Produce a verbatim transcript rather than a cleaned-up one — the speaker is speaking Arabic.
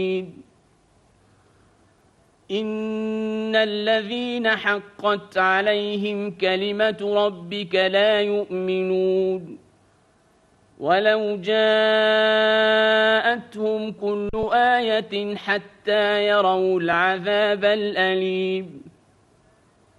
إن الذين حقت عليهم كلمة ربك لا يؤمنون ولو جاءتهم كل آية حتى يروا العذاب الأليم